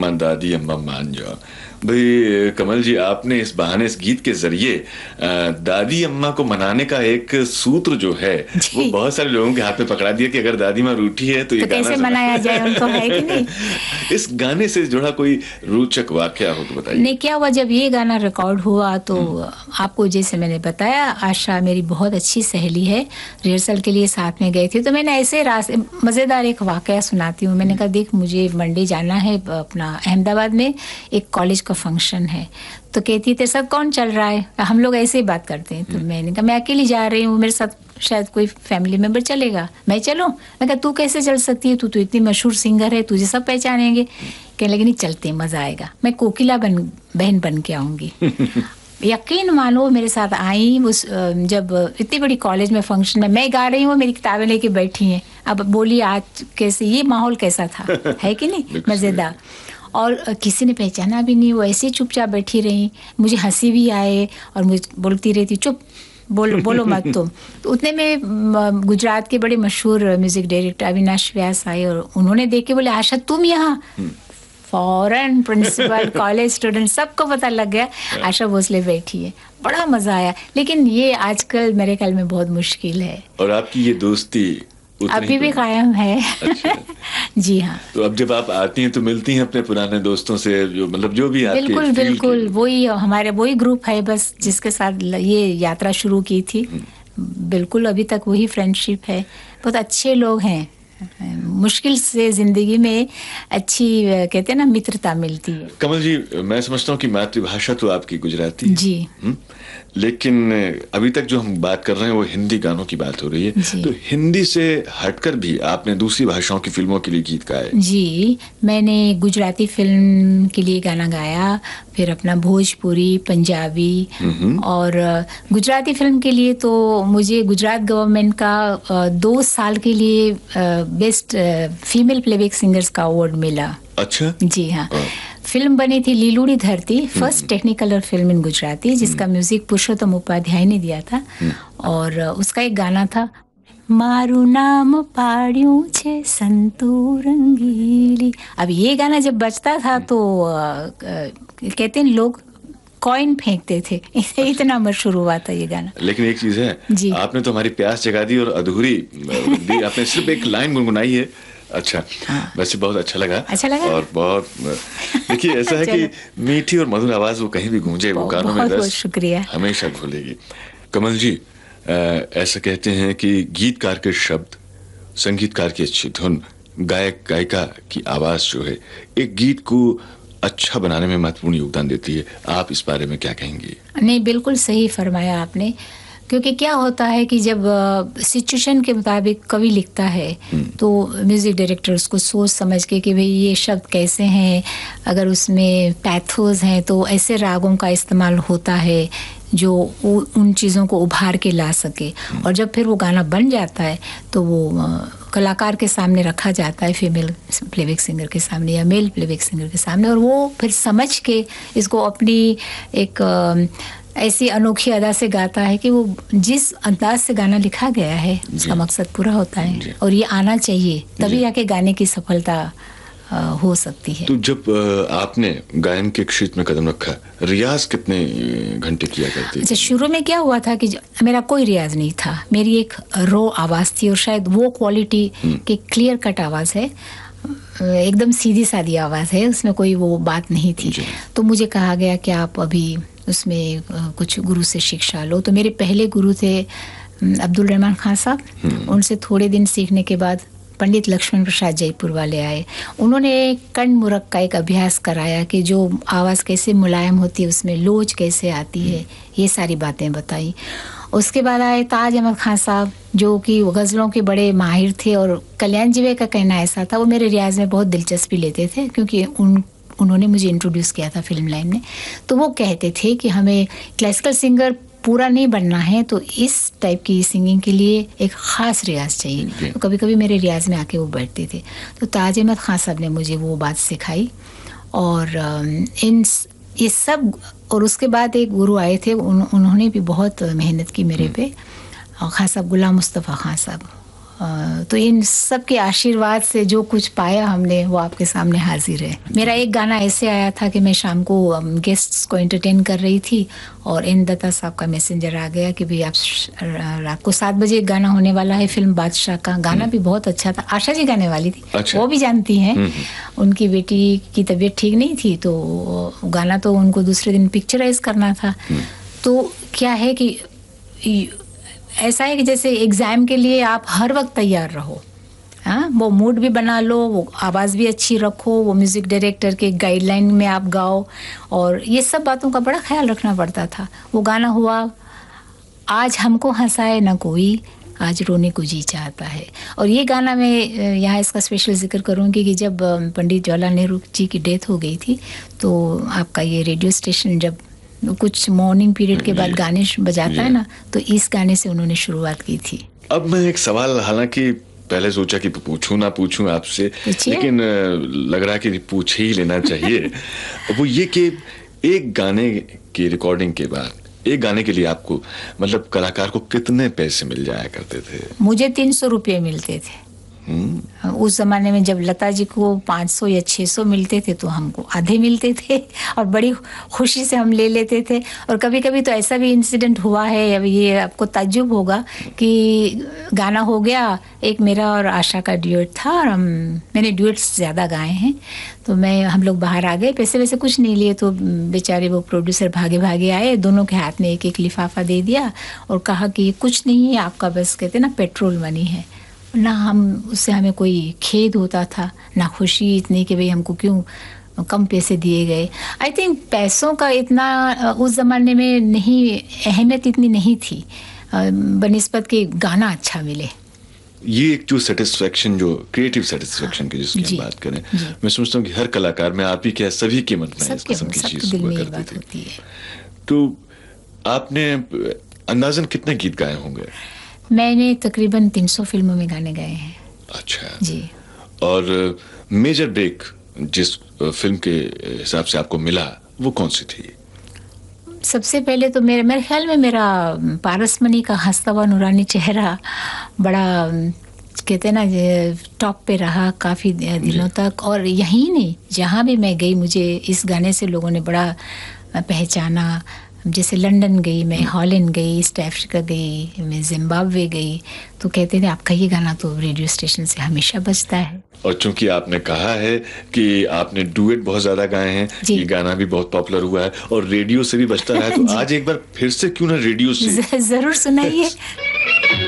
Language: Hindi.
अम्मा दादी अम्मा मान जाओ। भाई कमल जी, आपने इस बहाने इस गीत के जरिए दादी अम्मा को मनाने का एक सूत्र जो है वो बहुत सारे लोगों के हाथ में पकड़ा दिया कि अगर दादी माँ रूठी है तो ये गाना कैसे मनाया जाए उनको, है कि नहीं। इस गाने से जुड़ा कोई रोचक वाकया हो तो बताइए। नहीं, क्या हुआ जब ये गाना रिकॉर्ड हुआ तो आपको जैसे मैंने बताया, आशा मेरी बहुत अच्छी सहेली है, रिहर्सल के लिए साथ में गए थे। तो मैंने ऐसे रास्ते मज़ेदार एक वाकया सुनाती हूँ। मैंने कहा देख, मुझे मंडे जाना है अपना अहमदाबाद में, एक कॉलेज का फंक्शन है। तो कहती तेरे साथ कौन चल रहा है, हम लोग ऐसे ही बात करते हैं। तो मैंने कहा मैं अकेली जा रही हूँ, मेरे साथ शायद कोई फैमिली मेंबर चलेगा, मैं चलूँ। मैं कहा तू कैसे चल सकती है, तू तो इतनी मशहूर सिंगर है, तुझे सब पहचानेंगे। कहने लगे नहीं चलते, मज़ा आएगा, मैं कोकिला बहन बन के आऊँगी। यकीन मानो मेरे साथ आई। उस जब इतनी बड़ी कॉलेज में फंक्शन में मैं गा रही हूँ, मेरी किताबें लेके बैठी हैं। अब बोली आज कैसे, ये माहौल कैसा था, है कि नहीं, मज़ेदार। और किसी ने पहचाना भी नहीं, वो ऐसे चुपचाप बैठी रही। मुझे हंसी भी आए और मुझे बोलती रहती चुप, बोलो मत तुम। तो उतने में गुजरात के बड़े मशहूर म्यूजिक डायरेक्टर अविनाश व्यास आए और उन्होंने देख के बोले आशा तुम यहाँ। फौरन प्रिंसिपल, कॉलेज स्टूडेंट सबको पता लग गया आशा भोसले बैठी है। बड़ा मजा आया। लेकिन ये आजकल मेरे ख्याल में बहुत मुश्किल है। और आपकी ये दोस्ती अभी भी कायम है। अच्छा। जी हाँ। तो अब जब आप आती हैं तो मिलती हैं अपने पुराने दोस्तों से, जो मतलब जो भी आपके बिल्कुल बिल्कुल, वही हमारे वही ग्रुप है बस, जिसके साथ ये यात्रा शुरू की थी। बिल्कुल अभी तक वही फ्रेंडशिप है। बहुत अच्छे लोग हैं। मुश्किल से जिंदगी में अच्छी कहते हैं ना मित्रता मिलती है। कमल जी, मैं समझता हूँ कि मातृभाषा तो आपकी गुजराती है जी, लेकिन अभी तक जो हम बात कर रहे हैं वो हिंदी गानों की बात हो रही है। तो हिंदी से हटकर भी आपने दूसरी भाषाओं की फिल्मों के लिए गीत गाए। जी, मैंने गुजराती फिल्म के लिए गाना गाया, फिर अपना भोजपुरी, पंजाबी। और गुजराती फिल्म के लिए तो मुझे गुजरात गवर्नमेंट का 2 साल के लिए बेस्ट फीमेल प्लेबैक सिंगर्स का अवार्ड मिला। अच्छा। जी हाँ। फिल्म बनी थी लीलूड़ी धरती, first Technicolor film in Gujarati, जिसका म्यूजिक पुरुषोत्तम उपाध्याय ने दिया था। और उसका एक गाना था, मारू नाम पाड़ियों छे संतू रंगीली। अब ये गाना जब बजता था तो कहते हैं लोग कॉइन फेंकते थे। इतना मशहूर हुआ था ये गाना। लेकिन एक चीज है, आपने तो हमारी प्यास जगा दी और अधूरी दी। आपने सिर्फ एक लाइन गुनगुनाई है। अच्छा, वैसे बहुत अच्छा लगा। अच्छा लगा? और बहुत देखिए ऐसा है कि मीठी और मधुर आवाज वो कहीं भी गूंजे, वो गानों में रस शुक्रिया हमेशा घुलेगी। कमल जी, ऐसा कहते हैं कि गीतकार के शब्द, संगीतकार की अच्छी धुन, गायक गायिका की आवाज जो है एक गीत को अच्छा बनाने में महत्वपूर्ण योगदान देती है। आप इस बारे में क्या कहेंगी? नहीं, बिल्कुल सही फरमाया आपने। क्योंकि क्या होता है कि जब सिचुएशन के मुताबिक कवि लिखता है तो म्यूज़िक डायरेक्टर उसको सोच समझ के कि भाई ये शब्द कैसे हैं, अगर उसमें पैथोस हैं तो ऐसे रागों का इस्तेमाल होता है जो उन चीज़ों को उभार के ला सके। और जब फिर वो गाना बन जाता है तो वो कलाकार के सामने रखा जाता है, फीमेल प्लेबैक सिंगर के सामने या मेल प्लेबैक सिंगर के सामने, और वो फिर समझ के इसको अपनी एक ऐसी अनोखी अदा से गाता है कि वो जिस अंदाज से गाना लिखा गया है उसका मकसद पूरा होता है। और ये आना चाहिए, तभी आके गाने की सफलता हो सकती है। तो जब आपने गायन के क्षेत्र में कदम रखा, रियाज कितने घंटे किया करती? अच्छा, शुरू में क्या हुआ था कि मेरा कोई रियाज नहीं था। मेरी एक रो आवाज़ थी और शायद वो क्वालिटी की क्लियर कट आवाज़ है, एकदम सीधी सादी आवाज़ है, उसमें कोई वो बात नहीं थी। तो मुझे कहा गया कि आप अभी उसमें कुछ गुरु से शिक्षा लो। तो मेरे पहले गुरु थे अब्दुल रहमान खान साहब। उनसे थोड़े दिन सीखने के बाद पंडित लक्ष्मण प्रसाद जयपुर वाले आए। उन्होंने कर्ण मुरक का एक अभ्यास कराया कि जो आवाज़ कैसे मुलायम होती है, उसमें लोच कैसे आती है, ये सारी बातें बताई। उसके बाद आए ताज अहमद खान साहब, जो कि गज़लों के बड़े माहिर थे। और कल्याण जीवे का कहना ऐसा था, वो मेरे रियाज में बहुत दिलचस्पी लेते थे क्योंकि उन्होंने मुझे इंट्रोड्यूस किया था फिल्म लाइन में। तो वो कहते थे कि हमें क्लासिकल सिंगर पूरा नहीं बनना है, तो इस टाइप की सिंगिंग के लिए एक ख़ास रियाज चाहिए। तो कभी कभी मेरे रियाज में आके वो बैठते थे। तो ताज अहमद खान साहब ने मुझे वो बात सिखाई। और ये सब, और उसके बाद एक गुरु आए थे, उन्होंने भी बहुत मेहनत की मेरे पे, खान साहब गुलाम मुस्तफ़ा खान साहब। तो इन सब के आशीर्वाद से जो कुछ पाया हमने वो आपके सामने हाजिर है। मेरा एक गाना ऐसे आया था कि मैं शाम को गेस्ट्स को एंटरटेन कर रही थी और एन दत्ता साहब का मैसेंजर आ गया कि भाई आप रात को 7 बजे एक गाना होने वाला है फिल्म बादशाह का। गाना भी बहुत अच्छा था, आशा जी गाने वाली थी। अच्छा। वो भी जानती हैं। उनकी बेटी की तबीयत ठीक नहीं थी तो गाना तो उनको दूसरे दिन पिक्चराइज करना था। तो क्या है कि ऐसा है कि जैसे एग्जाम के लिए आप हर वक्त तैयार रहो। हाँ, वो मूड भी बना लो, वो आवाज़ भी अच्छी रखो, वो म्यूज़िक डायरेक्टर के गाइडलाइन में आप गाओ, और ये सब बातों का बड़ा ख्याल रखना पड़ता था। वो गाना हुआ आज हमको हंसाए ना कोई, आज रोने को जी चाहता है। और ये गाना मैं यहाँ इसका स्पेशल जिक्र करूँगी कि जब पंडित जवाहरलाल नेहरू जी की डेथ हो गई थी तो आपका ये रेडियो स्टेशन जब कुछ मॉर्निंग पीरियड के बाद गाने बजाता है ना, तो इस गाने से उन्होंने शुरुआत की थी। अब मैं एक सवाल, हालांकि पहले सोचा कि पूछूं ना पूछूं आपसे, लेकिन लग रहा है कि पूछ ही लेना चाहिए। वो ये कि एक गाने की रिकॉर्डिंग के बाद एक गाने के लिए आपको मतलब कलाकार को कितने पैसे मिल जाया करते थे? मुझे 300 रुपये मिलते थे। उस जमाने में जब लता जी को 500 या 600 मिलते थे तो हमको आधे मिलते थे और बड़ी खुशी से हम ले लेते थे। और कभी कभी तो ऐसा भी इंसिडेंट हुआ है, अब ये आपको ताज्जुब होगा कि गाना हो गया, एक मेरा और आशा का ड्यूएट था और मैंने ड्यूएट्स ज़्यादा गाए हैं, तो हम लोग बाहर आ गए, पैसे वैसे कुछ नहीं लिए, तो बेचारे वो प्रोड्यूसर भागे भागे आए, दोनों के हाथ में एक एक लिफाफा दे दिया और कहा कि कुछ नहीं है आपका, बस कहते ना पेट्रोल मनी है ना। उससे हमें कोई खेद होता था ना खुशी इतनी कि भाई हमको क्यों कम पैसे दिए गए। आई थिंक पैसों का इतना उस ज़माने में नहीं, अहमियत इतनी नहीं थी बनिस्बत के गाना अच्छा मिले। ये एक जो सेटिस्फेक्शन, जो क्रिएटिव सेटिस्फेक्शन की जिसकी हम बात करें, मैं समझता हूँ कि हर कलाकार में, आप ही क्या सभी के मन में इस किस्म की चीज हुआ करती थी। तो आपने अंदाजन कितने गीत गाए होंगे? मैंने तकरीबन 300 फिल्मों में गाने गाए हैं। अच्छा जी। और मेजर ब्रेक जिस फिल्म के हिसाब से आपको मिला वो कौन सी थी? सबसे पहले तो मेरे ख्याल में मेरा पारसमणि का हंसता हुआ नूरानी चेहरा बड़ा कहते हैं ना टॉप पे रहा काफ़ी दिनों तक। और यहीं नहीं, जहाँ भी मैं गई मुझे इस गाने से लोगों ने बड़ा पहचाना। जैसे लंदन गई मैं, हॉलैंड गई, ईस्ट अफ्रीका गई, मैं जिम्बाब्वे गई, तो कहते थे आपका ये गाना तो रेडियो स्टेशन से हमेशा बजता है। और चूंकि आपने कहा है कि आपने डुएट बहुत ज्यादा गाए हैं, ये गाना भी बहुत पॉपुलर हुआ है और रेडियो से भी बजता रहा है, तो आज एक बार फिर से क्यों ना रेडियो से जरूर सुनाइए।